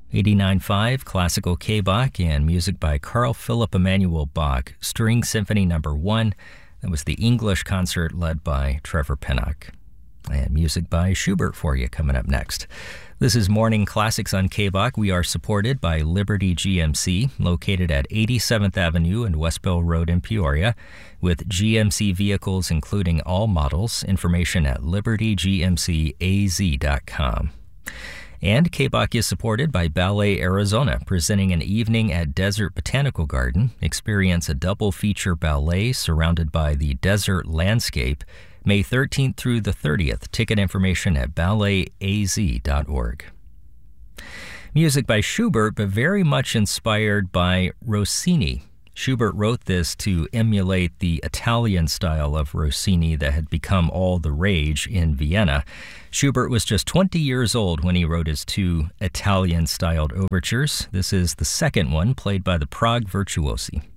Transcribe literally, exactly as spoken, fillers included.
eighty-nine point five Classical K-Bach and music by Carl Philipp Emanuel Bach, String Symphony Number one. That was the English concert led by Trevor Pinnock. And music by Schubert for you coming up next. This is Morning Classics on K-Bach. We are supported by Liberty G M C, located at eighty-seventh Avenue and Westbell Road in Peoria, with G M C vehicles including all models. Information at liberty g m c a z dot com. And K-Bach is supported by Ballet Arizona, presenting an evening at Desert Botanical Garden. Experience a double feature ballet surrounded by the desert landscape, May thirteenth through the thirtieth. Ticket information at ballet a z dot org. Music by Schubert, but very much inspired by Rossini. Schubert wrote this to emulate the Italian style of Rossini that had become all the rage in Vienna. Schubert was just twenty years old when he wrote his two Italian-styled overtures. This is the second one, played by the Prague Virtuosi.